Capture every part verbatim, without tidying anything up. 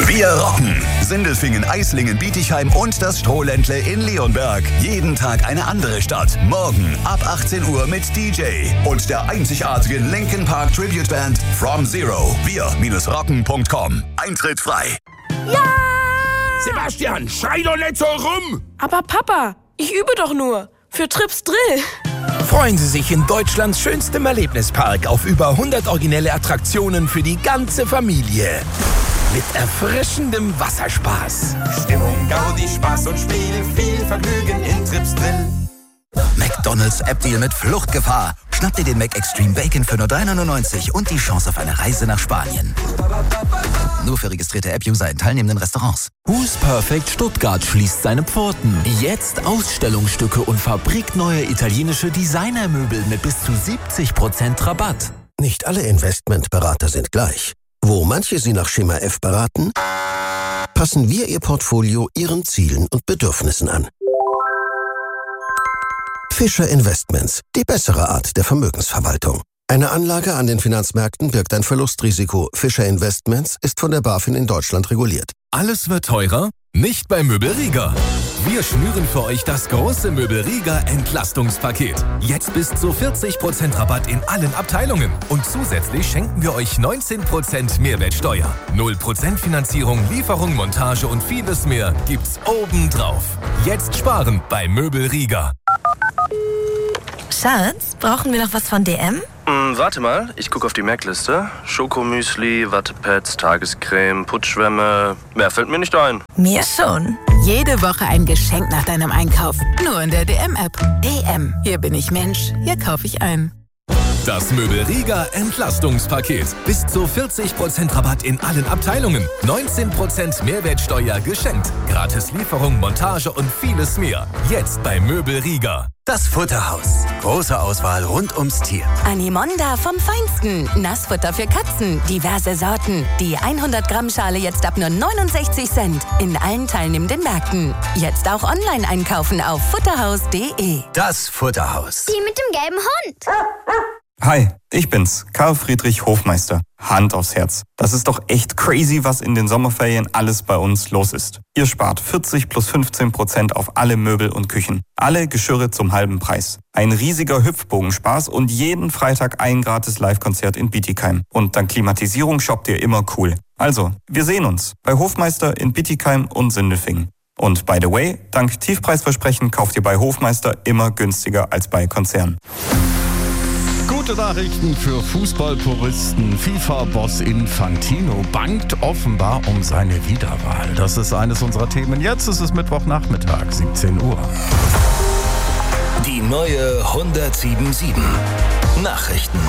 Wir rocken. Sindelfingen, Eislingen, Bietigheim und das Strohländle in Leonberg. Jeden Tag eine andere Stadt. Morgen ab achtzehn Uhr mit D J und der einzigartigen Linkin Park Tribute Band From Zero. wir-rocken punkt com. Eintritt frei. Ja! Sebastian, schrei doch nicht so rum! Aber Papa, ich übe doch nur. Für Trips Drill. Freuen Sie sich in Deutschlands schönstem Erlebnispark auf über hundert originelle Attraktionen für die ganze Familie. Mit erfrischendem Wasserspaß. Stimmung, Gaudi, Spaß und Spiel, viel Vergnügen in Trips Drill. McDonald's App-Deal mit Fluchtgefahr. Schnapp dir den Mac Extreme Bacon für nur drei neunundneunzig und die Chance auf eine Reise nach Spanien. Nur für registrierte App-User in teilnehmenden Restaurants. Who's Perfect Stuttgart schließt seine Pforten. Jetzt Ausstellungsstücke und fabrikneue italienische Designermöbel mit bis zu siebzig Prozent Rabatt. Nicht alle Investmentberater sind gleich. Wo manche Sie nach Schema F beraten, passen wir Ihr Portfolio Ihren Zielen und Bedürfnissen an. Fischer Investments, die bessere Art der Vermögensverwaltung. Eine Anlage an den Finanzmärkten birgt ein Verlustrisiko. Fischer Investments ist von der BaFin in Deutschland reguliert. Alles wird teurer? Nicht bei Möbel Rieger. Wir schnüren für euch das große Möbel Rieger Entlastungspaket. Jetzt bis zu vierzig Prozent Rabatt in allen Abteilungen. Und zusätzlich schenken wir euch neunzehn Prozent Mehrwertsteuer. null Prozent Finanzierung, Lieferung, Montage und vieles mehr gibt's obendrauf. Jetzt sparen bei Möbel Rieger. Schatz, brauchen wir noch was von D M? Hm, warte mal, ich gucke auf die Merkliste. Schokomüsli, Wattepads, Tagescreme, Putzschwämme. Mehr fällt mir nicht ein. Mir schon. Jede Woche ein Geschenk nach deinem Einkauf. Nur in der D M-App. D M. Hier bin ich Mensch. Hier kaufe ich ein. Das Möbel Rieger Entlastungspaket. Bis zu vierzig Prozent Rabatt in allen Abteilungen. neunzehn Prozent Mehrwertsteuer geschenkt. Gratis Lieferung, Montage und vieles mehr. Jetzt bei Möbel Rieger. Das Futterhaus. Große Auswahl rund ums Tier. Animonda vom Feinsten. Nassfutter für Katzen. Diverse Sorten. Die hundert Gramm Schale jetzt ab nur neunundsechzig Cent. In allen teilnehmenden Märkten. Jetzt auch online einkaufen auf futterhaus punkt de. Das Futterhaus. Die mit dem gelben Hund. Hi, ich bin's, Karl Friedrich Hofmeister. Hand aufs Herz. Das ist doch echt crazy, was in den Sommerferien alles bei uns los ist. Ihr spart vierzig plus fünfzehn Prozent auf alle Möbel und Küchen. Alle Geschirre zum halben Preis. Ein riesiger Hüpfbogenspaß und jeden Freitag ein gratis Live-Konzert in Bietigheim. Und dank Klimatisierung shoppt ihr immer cool. Also, wir sehen uns bei Hofmeister in Bietigheim und Sindelfingen. Und by the way, dank Tiefpreisversprechen kauft ihr bei Hofmeister immer günstiger als bei Konzernen. Gute Nachrichten für Fußballpuristen. FIFA-Boss Infantino bangt offenbar um seine Wiederwahl. Das ist eines unserer Themen. Jetzt ist es Mittwochnachmittag, siebzehn Uhr. Die neue hundertsieben sieben. Nachrichten.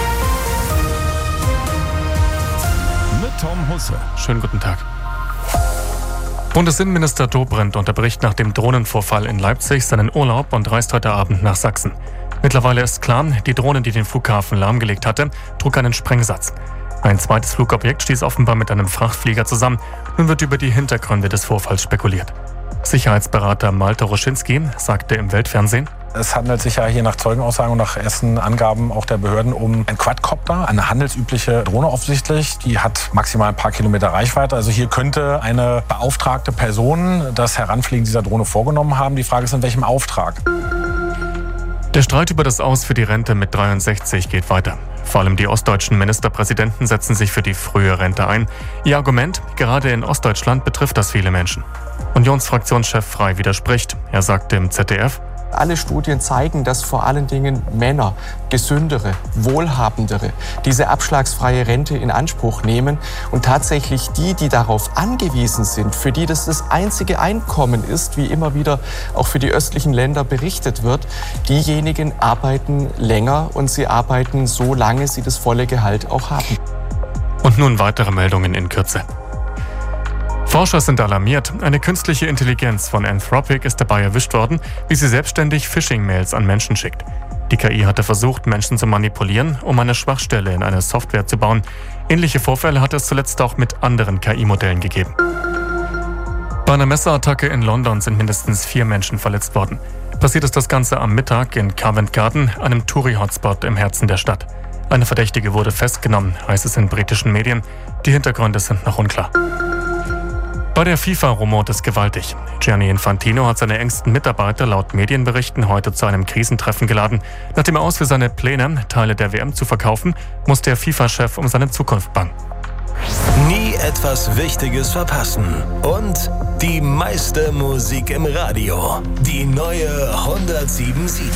Mit Tom Husse. Schönen guten Tag. Bundesinnenminister Dobrindt unterbricht nach dem Drohnenvorfall in Leipzig seinen Urlaub und reist heute Abend nach Sachsen. Mittlerweile ist klar, die Drohne, die den Flughafen lahmgelegt hatte, trug einen Sprengsatz. Ein zweites Flugobjekt stieß offenbar mit einem Frachtflieger zusammen. Nun wird über die Hintergründe des Vorfalls spekuliert. Sicherheitsberater Malte Roschinski sagte im Weltfernsehen: Es handelt sich ja hier nach Zeugenaussagen und nach ersten Angaben auch der Behörden um ein Quadcopter, eine handelsübliche Drohne offensichtlich. Die hat maximal ein paar Kilometer Reichweite. Also hier könnte eine beauftragte Person das Heranfliegen dieser Drohne vorgenommen haben. Die Frage ist, in welchem Auftrag? Der Streit über das Aus für die Rente mit dreiundsechzig geht weiter. Vor allem die ostdeutschen Ministerpräsidenten setzen sich für die frühe Rente ein. Ihr Argument: Gerade in Ostdeutschland betrifft das viele Menschen. Unionsfraktionschef Frey widerspricht. Er sagte im Z D F: Alle Studien zeigen, dass vor allen Dingen Männer, gesündere, wohlhabendere, diese abschlagsfreie Rente in Anspruch nehmen und tatsächlich die, die darauf angewiesen sind, für die das das einzige Einkommen ist, wie immer wieder auch für die östlichen Länder berichtet wird, diejenigen arbeiten länger und sie arbeiten so lange sie das volle Gehalt auch haben. Und nun weitere Meldungen in Kürze. Forscher sind alarmiert. Eine künstliche Intelligenz von Anthropic ist dabei erwischt worden, wie sie selbstständig Phishing-Mails an Menschen schickt. Die K I hatte versucht, Menschen zu manipulieren, um eine Schwachstelle in eine Software zu bauen. Ähnliche Vorfälle hat es zuletzt auch mit anderen K I-Modellen gegeben. Bei einer Messerattacke in London sind mindestens vier Menschen verletzt worden. Passiert ist das Ganze am Mittag in Covent Garden, einem Touri-Hotspot im Herzen der Stadt. Eine Verdächtige wurde festgenommen, heißt es in britischen Medien. Die Hintergründe sind noch unklar. Bei der FIFA rumort es gewaltig. Gianni Infantino hat seine engsten Mitarbeiter laut Medienberichten heute zu einem Krisentreffen geladen. Nachdem er aus für seine Pläne, Teile der W M zu verkaufen, muss der FIFA-Chef um seine Zukunft bangen. Nie etwas Wichtiges verpassen. Und die meiste Musik im Radio. Die neue hundertsieben Komma sieben.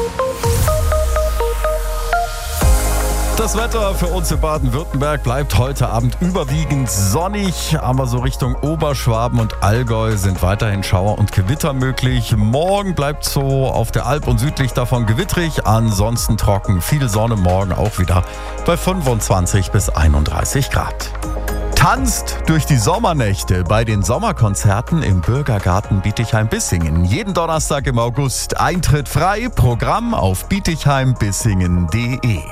Das Wetter für uns in Baden-Württemberg bleibt heute Abend überwiegend sonnig, aber so Richtung Oberschwaben und Allgäu sind weiterhin Schauer und Gewitter möglich. Morgen bleibt so auf der Alp und südlich davon gewittrig, ansonsten trocken. Viel Sonne morgen auch wieder bei fünfundzwanzig bis einunddreißig Grad. Tanzt durch die Sommernächte bei den Sommerkonzerten im Bürgergarten Bietigheim-Bissingen. Jeden Donnerstag im August Eintritt frei, Programm auf bietigheim bissingen punkt de.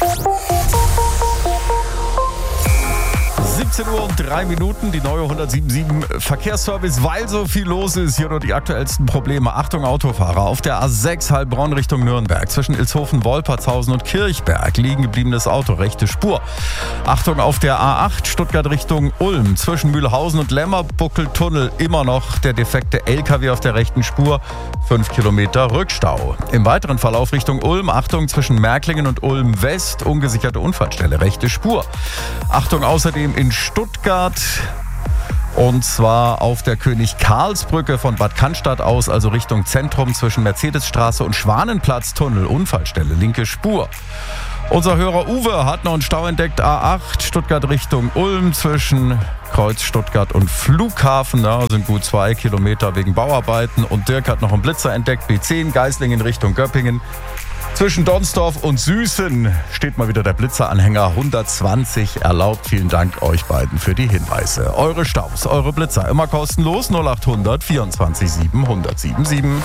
siebzehn Uhr und drei Minuten, die neue hundertsieben Komma sieben Verkehrsservice, weil so viel los ist. Hier nur die aktuellsten Probleme. Achtung Autofahrer, auf der A sechs Heilbronn Richtung Nürnberg. Zwischen Ilshofen, Wolpertshausen und Kirchberg liegen gebliebenes Auto, rechte Spur. Achtung auf der A acht Stuttgart Richtung Ulm. Zwischen Mühlhausen und Lämmerbuckeltunnel immer noch der defekte L K W auf der rechten Spur. fünf Kilometer Rückstau. Im weiteren Verlauf Richtung Ulm, Achtung zwischen Märklingen und Ulm West, ungesicherte Unfallstelle, rechte Spur. Achtung außerdem in Stuttgart, und zwar auf der König-Karls-Brücke von Bad Cannstatt aus, also Richtung Zentrum zwischen Mercedesstraße und Schwanenplatztunnel, Unfallstelle, linke Spur. Unser Hörer Uwe hat noch einen Stau entdeckt, A acht Stuttgart Richtung Ulm zwischen Kreuz Stuttgart und Flughafen. Da sind gut zwei Kilometer wegen Bauarbeiten. Und Dirk hat noch einen Blitzer entdeckt, B zehn Geislingen Richtung Göppingen. Zwischen Donsdorf und Süßen steht mal wieder der Blitzeranhänger hundertzwanzig erlaubt. Vielen Dank euch beiden für die Hinweise. Eure Staus, eure Blitzer immer kostenlos null acht hundert vierundzwanzig sieben hundertsieben sieben.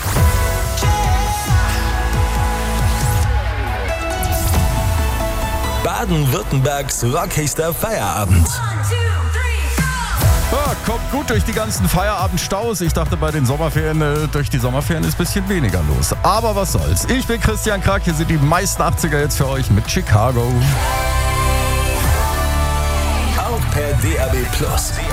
Baden-Württembergs rockigster Feierabend. Ja, kommt gut durch die ganzen Feierabendstaus. Ich dachte, bei den Sommerferien, äh, durch die Sommerferien ist ein bisschen weniger los. Aber was soll's. Ich bin Christian Krack. Hier sind die meisten achtziger jetzt für euch mit Chicago. Auch per D A B Plus.